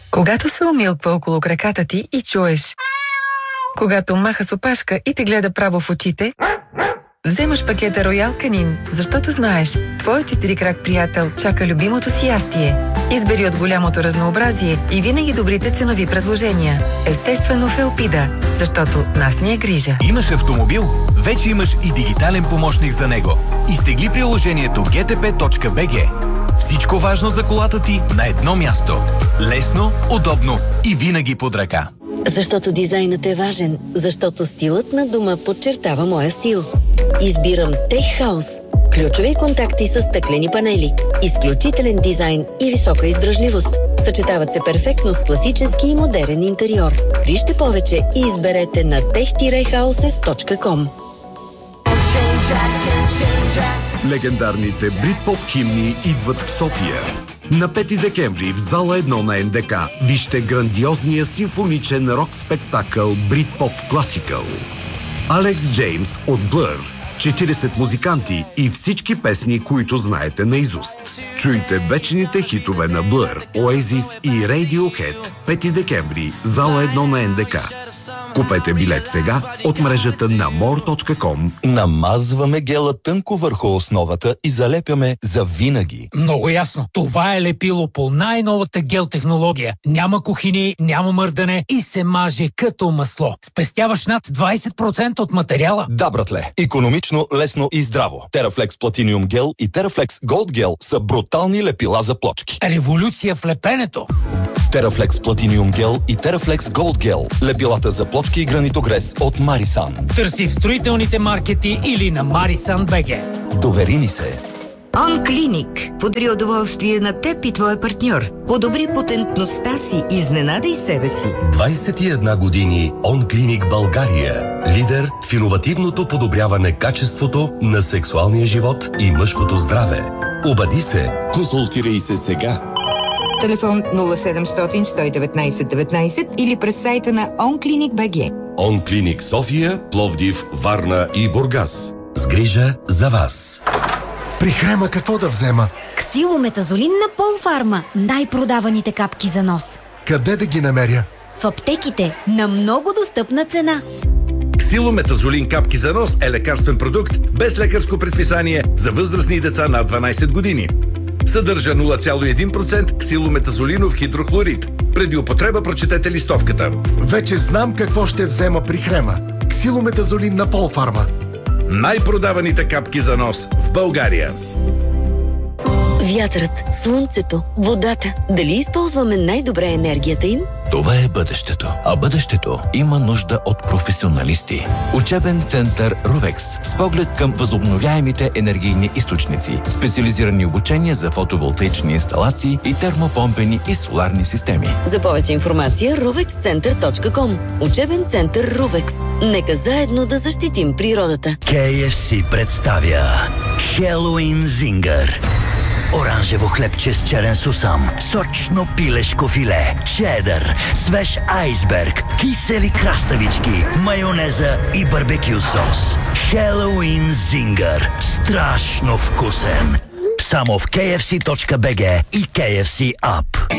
Когато се умилква около краката ти и чуеш, когато маха с опашка и те гледа право в очите, вземаш пакета Роял Канин, защото знаеш, твой четирикрак приятел чака любимото си ястие. Избери от голямото разнообразие и винаги добрите ценови предложения. Естествено в Елпида, защото нас ни е грижа. Имаш автомобил? Вече имаш и дигитален помощник за него. Изтегли приложението gtp.bg. Всичко важно за колата ти на едно място. Лесно, удобно и винаги под ръка. Защото дизайнът е важен. Защото стилът на дома подчертава моя стил. Избирам Tech House. Ключови контакти с стъклени панели. Изключителен дизайн и висока издръжливост. Съчетават се перфектно с класически и модерен интериор. Вижте повече и изберете на tech-houses.com. Легендарните Бритпоп химни идват в София. На 5 декември в зала 1 на НДК вижте грандиозния симфоничен рок-спектакъл Бритпоп Класикъл. Алекс Джеймс от Blur, 40 музиканти и всички песни, които знаете наизуст. Чуйте вечните хитове на Blur, Oasis и Radiohead. 5 декември, зала 1 на НДК. Купете билет сега от мрежата на more.com. Намазваме гела тънко върху основата и залепяме за винаги. Много ясно. Това е лепило по най-новата гел технология. Няма кухини, няма мърдане и се маже като масло. Спестяваш над 20% от материала. Да, братле. Икономично, лесно и здраво. Терафлекс Platinum Gel и Терафлекс Gold Gel са брутални лепила за плочки. Революция в лепенето. Терафлекс Platinum Gel и Терафлекс Gold Gel. Лепилата за плочки и гранитогрес от Марисан. Търси в строителните маркети или на Marisan.bg. Довери ни се. OnClinic подари удоволствие на теб и твоя партньор. Подобри потентността си, изненадай себе си. 21 години OnClinic България. Лидер в иновативното подобряване качеството на сексуалния живот и мъжкото здраве. Обади се. Консултирай се сега. Телефон 0700 119 19 или през сайта на OnClinic.bg. OnClinic София, Пловдив, Варна и Бургас. С грижа за вас. При Хрема какво да взема? Ксилометазолин на Полфарма. Най-продаваните капки за нос. Къде да ги намеря? В аптеките на много достъпна цена. Ксилометазолин капки за нос е лекарствен продукт без лекарско предписание за възрастни и деца над 12 години. Съдържа 0,1% ксилометазолинов хидрохлорид. Преди употреба прочетете листовката. Вече знам какво ще взема при Хрема. Ксилометазолин на Полфарма. Най-продаваните капки за нос в България. Вятърът, слънцето, водата. Дали използваме най-добре енергията им? Това е бъдещето. А бъдещето има нужда от професионалисти. Учебен център Рувекс с поглед към възобновяемите енергийни източници. Специализирани обучения за фотоволтаични инсталации и термопомпени и соларни системи. За повече информация ruvexcenter.com. Учебен център Рувекс. Нека заедно да защитим природата. KFC представя Хелоуин Зингър. Оранжево хлебче с черен сусам, сочно пилешко филе, чедър, свеж айсберг, кисели краставички, майонеза и барбекю сос. Хелоуин Зингър. Страшно вкусен. Само в kfc.bg и KFC App.